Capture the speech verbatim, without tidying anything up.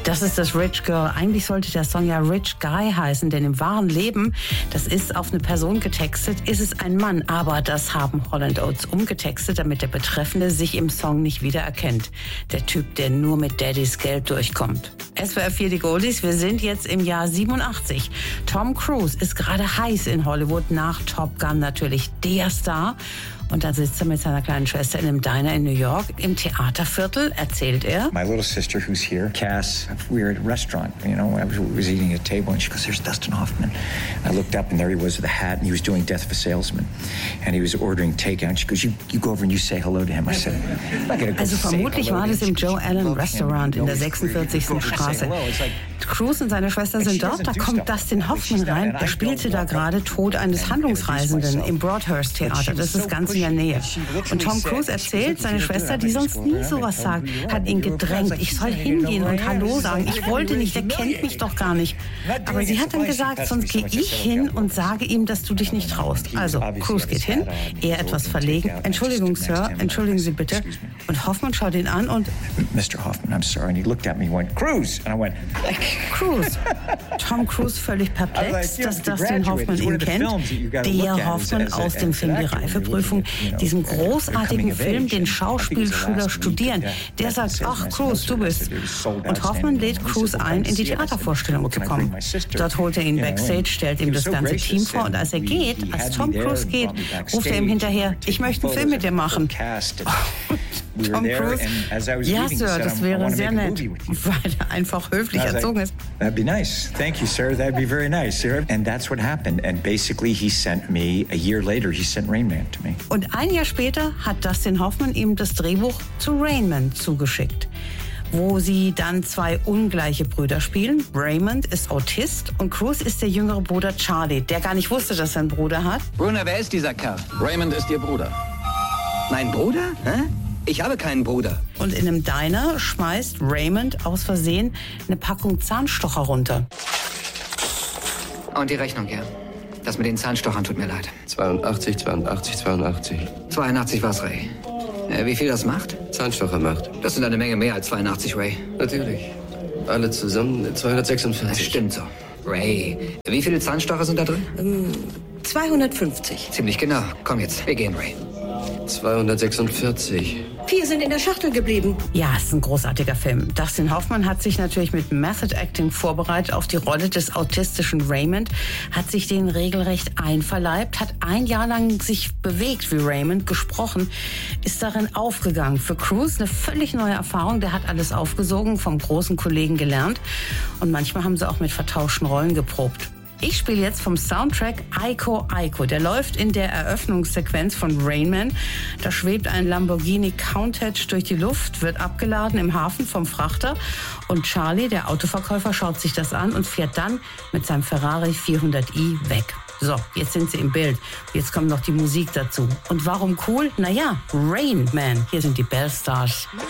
Das ist das Rich Girl. Eigentlich sollte der Song ja Rich Guy heißen, denn im wahren Leben, das ist auf eine Person getextet, ist es ein Mann. Aber das haben Hall and Oates umgetextet, damit der Betreffende sich im Song nicht wiedererkennt. Der Typ, der nur mit Daddys Geld durchkommt. S W R vier die Goldies, wir sind jetzt im Jahr siebenundachtzig. Tom Cruise ist gerade heiß in Hollywood, nach Top Gun natürlich der Star. Und dann sitzt er mit seiner kleinen Schwester in einem Diner in New York im Theaterviertel, erzählt er. My little sister who's here, Cass, we were at a restaurant, you know, I was, was eating at a table and she goes, there's Dustin Hoffman. I looked up and there he was with a hat and he was doing Death of a Salesman. And he was ordering takeout and she goes, you, you go over and you say hello to him. I said, I'm not gonna go Also say vermutlich hello war to das him. im Joe Allen Restaurant in der sechsundvierzigsten Straße. Cruise und seine Schwester sind dort, da kommt Dustin Hoffman rein. Der spielte da gerade Tod eines Handlungsreisenden im Broadhurst Theater. Das ist ganz in der Nähe. Und Tom Cruise erzählt, seine Schwester, die sonst nie sowas sagt, hat ihn gedrängt. Ich soll hingehen und Hallo sagen. Ich wollte nicht, der kennt mich doch gar nicht. Aber sie hat dann gesagt, sonst gehe ich hin und sage ihm, dass du dich nicht traust. Also, Cruise geht hin, er etwas verlegen. Entschuldigung, Sir, entschuldigen Sie bitte. Und Hoffman schaut ihn an und... Mister Hoffman, I'm sorry. And he looked at me and went, Cruise! And I went... Cruise. Tom Cruise völlig perplex, dass Dustin Hoffman ihn kennt. Der Hoffman aus dem Film Die Reifeprüfung, diesem großartigen Film, den Schauspielschüler studieren. Der sagt, ach Cruise, du bist. Und Hoffman lädt Cruise ein, in die Theatervorstellung zu kommen. Dort holt er ihn backstage, stellt ihm das ganze Team vor und als er geht, als Tom Cruise geht, ruft er ihm hinterher, ich möchte einen Film mit dir machen. Tom Cruise, ja Sir, das wäre sehr nett, weil er einfach höflich erzogen ist. That'd be nice. Thank you, sir. That'd be very nice, sir. And that's what happened. And basically he sent me, a year later, he sent Rain Man to me. Und ein Jahr später hat Dustin Hoffman ihm das Drehbuch zu Rain Man zugeschickt, wo sie dann zwei ungleiche Brüder spielen. Raymond ist Autist und Cruise ist der jüngere Bruder Charlie, der gar nicht wusste, dass er einen Bruder hat. Bruna, wer ist dieser Kerl? Raymond ist Ihr Bruder. Mein Bruder? Hä? Ich habe keinen Bruder. Und in einem Diner schmeißt Raymond aus Versehen eine Packung Zahnstocher runter. Und die Rechnung, ja. Das mit den Zahnstochern tut mir leid. zweiundachtzig, zweiundachtzig, zweiundachtzig. zweiundachtzig was, Ray? Äh, wie viel das macht? Zahnstocher macht. Das sind eine Menge mehr als zweiundachtzig, Ray. Natürlich. Alle zusammen Das zweihundertsechsundvierzig. stimmt so. Ray, wie viele Zahnstocher sind da drin? Ähm, zweihundertfünfzig. Ziemlich genau. Komm jetzt, wir gehen, Ray. zweihundertsechsundvierzig. Vier sind in der Schachtel geblieben. Ja, es ist ein großartiger Film. Dustin Hoffman hat sich natürlich mit Method Acting vorbereitet auf die Rolle des autistischen Raymond, hat sich den regelrecht einverleibt, hat ein Jahr lang sich bewegt wie Raymond, gesprochen, ist darin aufgegangen. Für Cruise eine völlig neue Erfahrung, der hat alles aufgesogen, vom großen Kollegen gelernt und manchmal haben sie auch mit vertauschten Rollen geprobt. Ich spiele jetzt vom Soundtrack Aiko Aiko. Der läuft in der Eröffnungssequenz von Rain Man. Da schwebt ein Lamborghini Countach durch die Luft, wird abgeladen im Hafen vom Frachter. Und Charlie, der Autoverkäufer, schaut sich das an und fährt dann mit seinem Ferrari vierhundert i weg. So, jetzt sind sie im Bild. Jetzt kommt noch die Musik dazu. Und warum cool? Naja, Rain Man. Hier sind die Bell Stars.